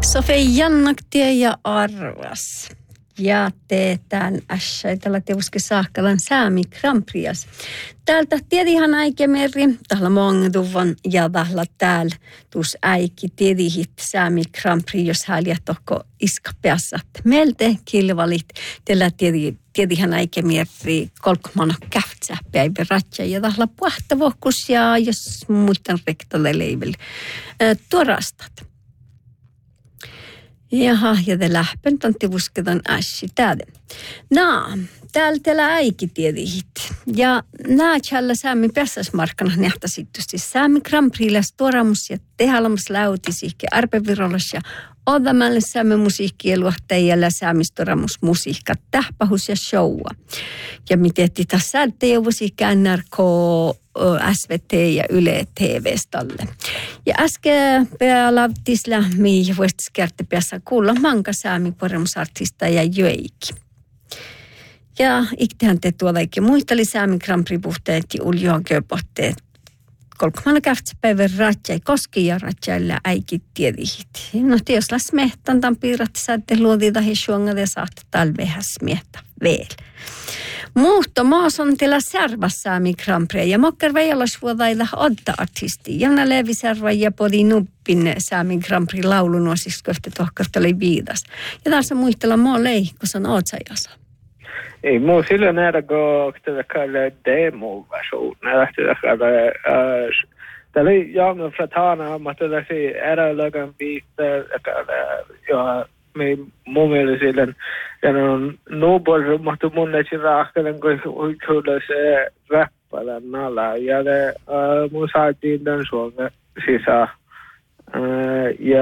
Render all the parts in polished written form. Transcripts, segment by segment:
Sofia Jannaktie ja arvas. Ja teetään ässäitellä tevuske saakkalan Saami Grand Prix. Täältä tiedihan äikemeri, tällä mongetuvan ja tällä täällä tuus äiki tiedihit Saami Grand Prix, jos häliä tohko iskapeassa. Meiltä kilvalit, tällä tiedihan äikemeri kolkmano kähtsä päivä ratja ja tällä puhtavohkus ja jos muuten rektalle leivellä tuorastat. Jaha, ja te lähpen tonti vusketan ässi täältä. Täällä äiki tiedihit. Ja täällä Saami päässäsmarkkana nähtäsittysti Saami Grand Prix tuoramus ja tehalamus lautisihke arpevirollas ja odamalle Saami musiikkia luottajalla Saamistoramus musiikka tähpahus ja showa. Ja miten tässä säältä jouvusiikka NRK, SVT ja Yle TV-stalle. Ja äsken pealautisla mii voisi kertoa päässä kuulla manka Saami poremusartista ja jöiki. Ja iktehän te tuolla eikä muisteli Saami Grand Prix-puhteet ja uljoon köpohteet. Kolkmana käftsäpäivän ratjai koski ja ratjailla äikit tiedihit. No jos las mehtan tämän piirrat säätte luodita he suongat ja saatte talvehäs miehtä vielä. Muutto maas on teillä Särvas Saami Grand Prix ja mokkar veijalas vuodailla odda artisti. Jana Leevi Särva ja podi nuppin Saami Grand Prix laulunuosiksi kohti tohkarta oli viidas. Ja tässä muistella mua lei, kun se on ootsajassa. Ei muu silloin nähdä, kun tällä demo-version nähdä. Täällä oli Janne Fratana, mutta tällaisia eräilökän biittejä, ja mun mielestä silloin on nobel, mutta mun ei raakelen, kun kyllä se räppällä nala. Ja mun saatiin tämän suonga sisään. Ja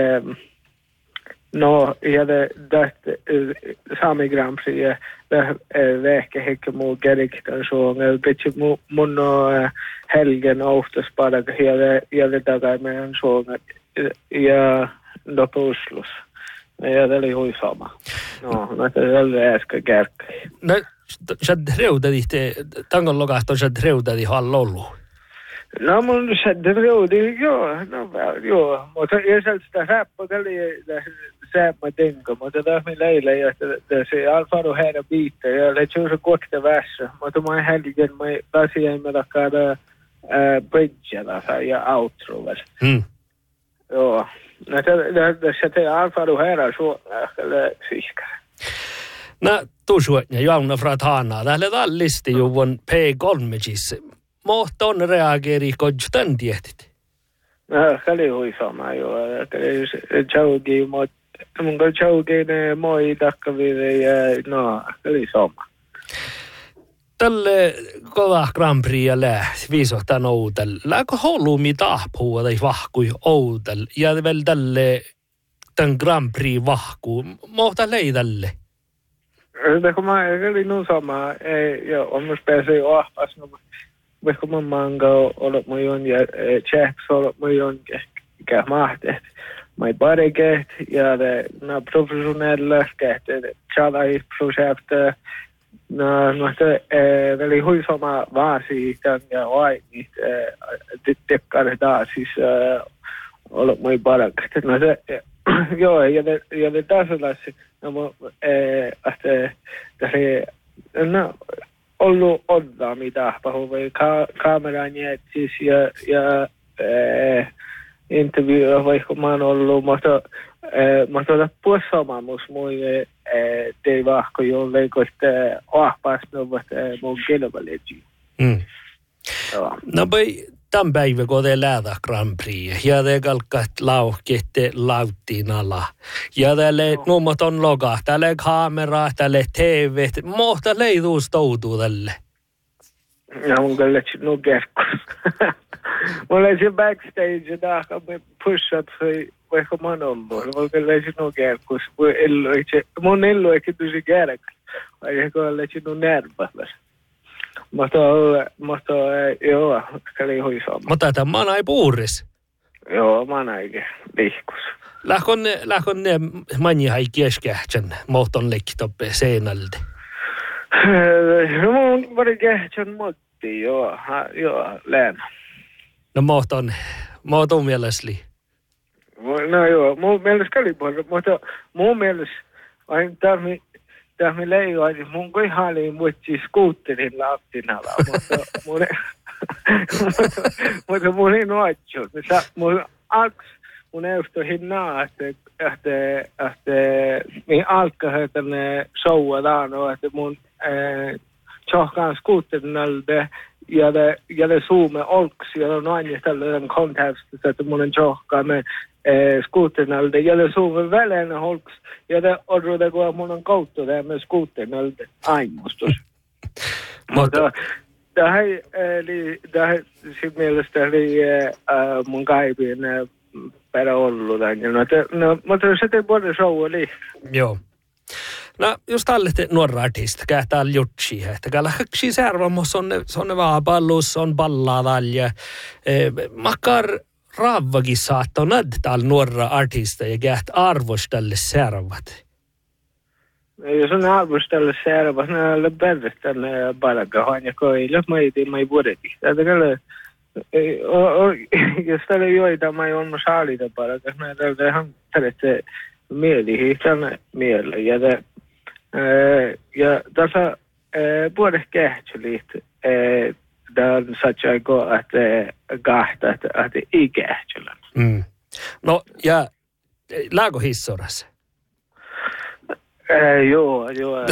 Saami Grand Prix ja vähkä hekkä muu keriktan suonga. Pitsi mun helgen oftas bara ja takai meidän suonga. Ja lopuslus. Ja det oli sama. No, näitä oli äsken kärkkäi. No, sä reudadit, tangon lokahto sä reudadi hallollu. No, mun sä reudadi, joo. Mutta ei sitä räppä, tällä säämmä tenko, mutta tämä leillä, ja se Alfaro häärä biitta, ja se on kohta vässä. Mutta mä helgen, mä pääsin meillä kaada bridgella ja outrolla. Joo. No, se te Alfaro häärä suonaakalle siskara. No, tuosuotja Joanna Fratana, täällä tallisti juvon P3-gissa. Mohta on reageeri kodjutan tietit? No, oli hui sama, joo. Oli tjaugi, mun kun tjaugi ne moi takkaville ja no, oli sama. Tälle kova Grand Prix ja lähti viisohtaan outel. Lääkö holumi tahpua tai vahkui outel ja vielä tälle tämän Grand Prix vahkuu. Mohta lei tälle? Kun mä olin nuun sama, joo, on myös pääsee ahpas, no vaikka mun manga olet mun ja Jacks olet mun kähmahtet. Mä bare käht ja na professionella käht. Tjalai projekt no se oli hui sama vaasi tämän ja vainit tekkar taas siis olet mun bare. No se joo ja ne tasalaisi no no ollut odda mitä pahuvi kameran jätsis ja interview vaikka mä oon ollut mutta puhumamus muille tei vahko jolle koste ahpas novat mun kelvaleji. No bai tämän päivä kun te lähdä Grand Prix ja te kalkat lauhkette lauttiin ala ja tälle nummot on loga, tälle kamera, tälle TV, mohta leiduus toutuu tälle. Ja mun kyllä nu kerkkus. Mulla ei se backstage ja tahka push-ups vaikka mä oon ollut. Mulla kyllä ei se nu kerkkus. Mun illu ei tosi kerkkus. Vaikka kyllä ei se nu nervas. Mutta joo, oli hui sama. Mutta tämä on ai puuris. Joo, mä oon aika lihkus. Lähkon ne manjihai kieskähtsän mohton lekkitoppe seinältä. No mun pari kähtsän motti, joo, lään. No mohton mielestäni. No joo, mun mielestä kalipuolella, mutta mun mielestä aina tahmi leijoa, niin mun koihaliin vuotsi skuutterin lauttinalla, mutta mun ei nuotju. Mun aks, mun eusto hinnaa, että min alkahötänne showadaan, että mun tjohkaan skuutterin alde, ja det suume olks, ja on aina tällainen kontekst, että mun on tjohkaan me skuuternalde, ja det suume väleen olks, ja det odruude kun mun on kautta tämä skuuternalde aimustus. Mutta tähän siinä mielestä mun kaipien perä ollut. Mutta se ei puhuta show oli. Joo. No, just alle nuorra artista, kähtää jutsi, että kalahkaksi särvamos on vaapallus, on balladalja. Makar raavvakin saattaa näyttää nuorra artista ja kähtää arvostalle särvat. Jos on arvostalle särvat, ne on berrestäne palkahan ja koille, mä ei vuodeti. Jos täällä joita mä on saalita palkas, mä täällä ihan tällaista mielihihtänä mielellä. Ja tässä puolesta kähtseliit, tämän satsaiko, että kahta, että ei kähtselä. No, ja laago hissorassa? Joo.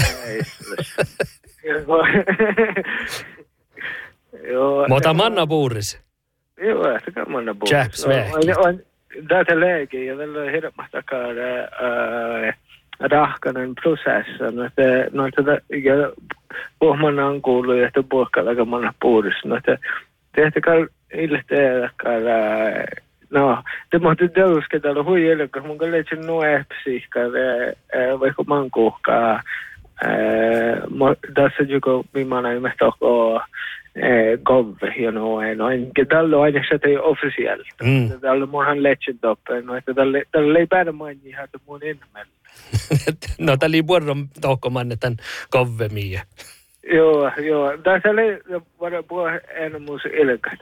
Mutta manna puuris? Joo, ehkä manna puuris. Chaps vähki. Tätä lääke ja tällä hirmastakaan rahkainen prosessi. Ja pohmanna on kuullut, että puhkalla manna puuris. Tehtäkää ilteäkään. No, det måste döska där och hur kan man gå lite noepsiska vaikka mankuhkaa tässä juko mimana imesta ko gove you know en kedallo aina se ei official tällä monhan legend up no että tällä ei päätä mainita että mun enemmän no tällä ei puhuta tohkomannetan gove mie. Joo. Tässä oli puhua enemmän ilkat.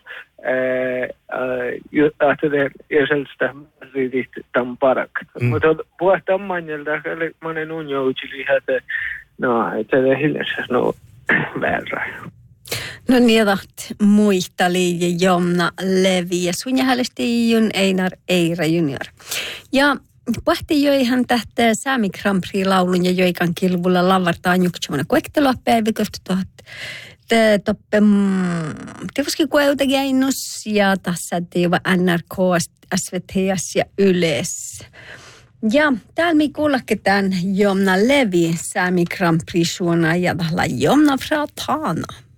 Ajattelin, jos sitä riitit tämän parakat. Mutta puhutaan manjalta, oli monen unjoutili, että ei hiljaisesti verran. No niin, muisteli Jonna Levi ja sun hällesti Jun Einar Eira junior. Ja pohti joihan tähtä Sami Grand Prix-laulun ja joikan kilvulla lavartaan juksumana kuektelua päiviköstä tuhat Tietysti kueutakäinnus ja tässä teiva NRK, SVTS ja Yles. Ja täällä me kuullaketaan Jonna Levi Sami Grand Prix-suona ja tällä Jonna Fratana.